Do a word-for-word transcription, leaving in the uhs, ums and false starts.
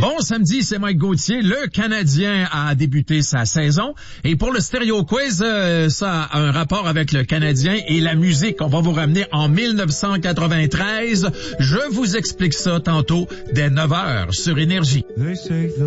Bon samedi, c'est Mike Gauthier. Le Canadien a débuté sa saison. Et pour le Stéréo Quiz, euh, ça a un rapport avec le Canadien et la musique. On va vous ramener en mille neuf cent quatre-vingt-treize. Je vous explique ça tantôt dès neuf heures sur Énergie.